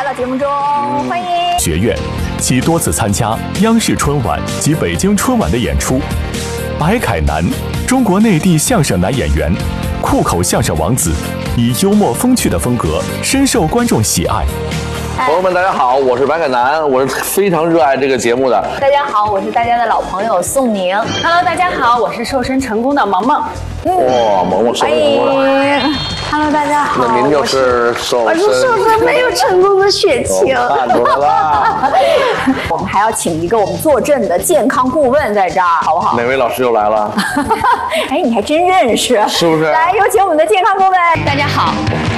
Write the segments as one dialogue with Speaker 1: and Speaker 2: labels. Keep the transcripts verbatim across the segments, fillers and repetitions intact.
Speaker 1: 来到节目中，欢迎
Speaker 2: 学院，其多次参加央视春晚及北京春晚的演出。白凯南，中国内地相声男演员，酷口相声王子，以幽默风趣的风格深受观众喜爱。
Speaker 3: 朋友们，大家好，我是白凯南，我是非常热爱这个节目的。
Speaker 1: 大家好，我是大家的老朋友宋宁。
Speaker 4: Hello， 大家好，我是瘦身成功的萌萌。
Speaker 3: 哇、哦，萌萌瘦身成功了。
Speaker 1: Hello， 大家好。
Speaker 3: 那您就是瘦身，
Speaker 1: 我是瘦身没有成功的雪晴。
Speaker 3: 看出来了。
Speaker 1: 我们还要请一个我们坐镇的健康顾问在这儿，好不好？
Speaker 3: 哪位老师又来了？
Speaker 1: 哎，你还真认识，
Speaker 3: 是不是？
Speaker 1: 来，有请我们的健康顾问。
Speaker 4: 大家好。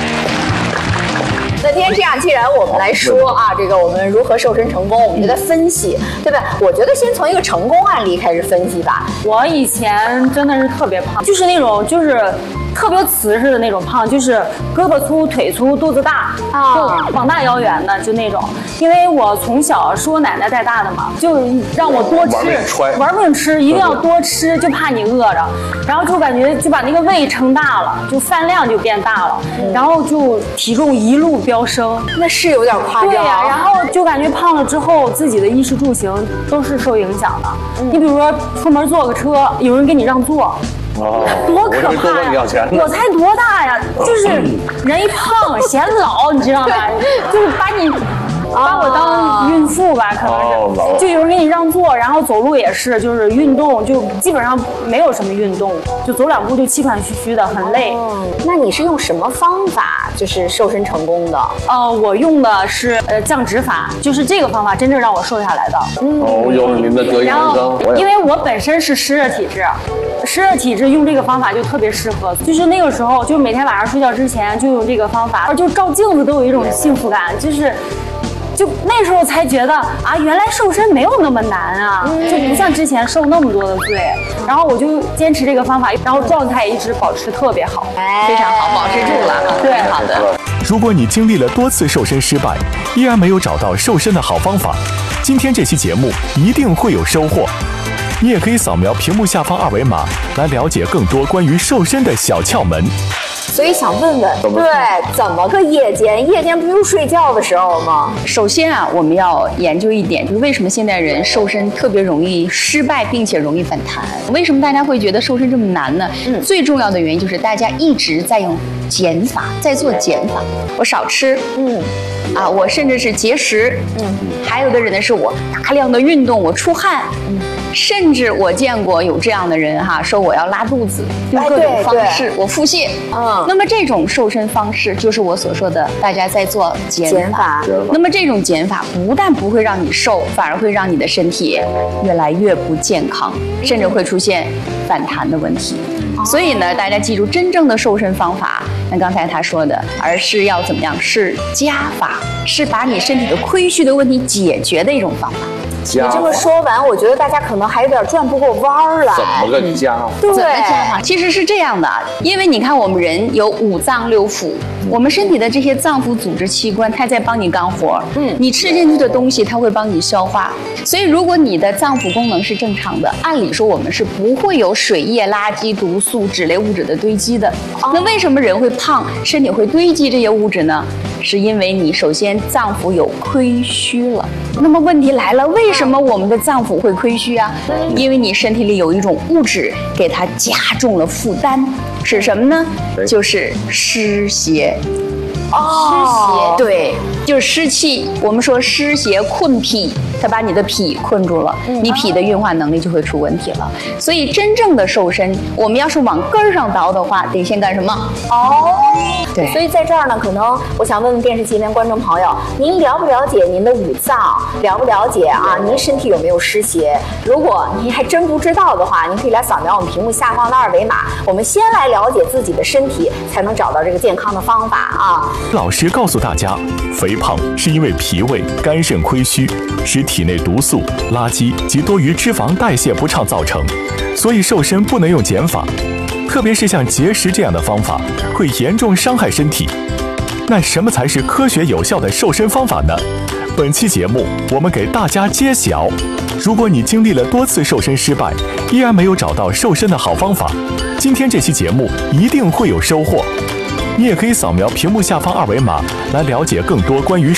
Speaker 1: 那今天这样，既然我们来说啊，这个我们如何瘦身成功，我们就在分析，对吧？我觉得先从一个成功案例开始分析吧。
Speaker 4: 我以前真的是特别胖，就是那种就是特别瓷实的那种胖，就是胳膊粗、腿粗、肚子大，
Speaker 1: 啊
Speaker 4: 就膀大腰圆的，就那种。因为我从小是我奶奶带大的嘛，就让我多吃，
Speaker 3: 玩命揣
Speaker 4: 玩命吃，一定要多吃，就怕你饿着。然后就感觉就把那个胃撑大了，就饭量就变大了，然后就体重一路飙升。
Speaker 1: 那是有点夸张。
Speaker 4: 对呀、啊，然后就感觉胖了之后，自己的衣食住行都是受影响的。嗯、你比如说出门坐个车，有人给你让座。
Speaker 3: 哦，
Speaker 4: 多可怕呀！我才多大呀？就是人一胖显老，你知道吗？就是把你把我当孕妇吧，可能是。就有人给你让座，然后走路也是，就是运动就基本上没有什么运动，就走两步就气喘吁吁的，很累。
Speaker 1: 嗯，那你是用什么方法就是瘦身成功的？
Speaker 4: 呃，我用的是呃降脂法，就是这个方法真正让我瘦下来的。
Speaker 3: 嗯，哦，有您的得意人生。
Speaker 4: 因为我本身是湿热体质。湿热体质用这个方法就特别适合，就是那个时候，就每天晚上睡觉之前就用这个方法，就照镜子都有一种幸福感，就是，就那时候才觉得啊，原来瘦身没有那么难啊，就不像之前受那么多的罪。然后我就坚持这个方法，然后状态一直保持特别好，非常好，保持住了。对，好的。
Speaker 2: 如果你经历了多次瘦身失败，依然没有找到瘦身的好方法，今天这期节目一定会有收获。你也可以扫描屏幕下方二维码来了解更多关于瘦身的小窍门。
Speaker 1: 所以想问问，对，怎么个夜间？夜间不就是睡觉的时候吗？
Speaker 5: 首先啊，我们要研究一点，就是为什么现代人瘦身特别容易失败，并且容易反弹？为什么大家会觉得瘦身这么难呢？嗯，最重要的原因就是大家一直在用减法，在做减法。我少吃，嗯，啊，我甚至是节食，嗯，还有的人呢是我大量的运动，我出汗，嗯。甚至我见过有这样的人哈，说我要拉肚子，用各种方式，我腹泻。嗯，那么这种瘦身方式就是我所说的，大家在做减法。那么这种减法不但不会让你瘦，反而会让你的身体越来越不健康，甚至会出现反弹的问题。所以呢，大家记住，真正的瘦身方法，像刚才他说的，而是要怎么样？是加法，是把你身体的亏虚的问题解决的一种方法。
Speaker 1: 你这么说完，我觉得大家可能还有点转不过弯儿来。
Speaker 3: 怎么个加法？
Speaker 1: 对，
Speaker 5: 怎么加法？其实是这样的，因为你看我们人有五脏六腑，我们身体的这些脏腑组织器官，它在帮你干活。嗯，你吃进去的东西，它会帮你消化。所以，如果你的脏腑功能是正常的，按理说我们是不会有水液、垃圾、毒素、脂类物质的堆积的。哦、那为什么人会胖，身体会堆积这些物质呢？是因为你首先脏腑有亏虚了。那么问题来了，为什么我们的脏腑会亏虚啊？因为你身体里有一种物质给它加重了负担，是什么呢？就是湿邪。哦，湿邪，对，就是湿气。我们说湿邪困脾，它把你的脾困住了，你脾的运化能力就会出问题了。所以真正的瘦身，我们要是往根儿上倒的话，得先干什么？哦，对。
Speaker 1: 所以在这儿呢，可能我想问问电视机前观众朋友，您了不了解您的五脏？了不了解啊？您身体有没有湿邪？如果您还真不知道的话，您可以来扫描我们屏幕下方的二维码。我们先来了解自己的身体，才能找到这个健康的方法啊。
Speaker 2: 老师告诉大家，肥胖是因为脾胃、肝肾亏虚，使体内毒素、垃圾及多余脂肪代谢不畅造成，所以瘦身不能用减法，特别是像节食这样的方法，会严重伤害身体。那什么才是科学有效的瘦身方法呢？本期节目我们给大家揭晓。如果你经历了多次瘦身失败，依然没有找到瘦身的好方法，今天这期节目一定会有收获。你也可以扫描屏幕下方二维码来了解更多关于